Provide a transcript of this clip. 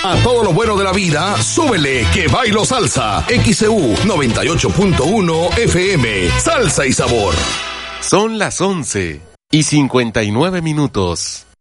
A todo lo bueno de la vida, súbele que bailo salsa. XEU 98.1 FM. Salsa y sabor. Son las 11:59.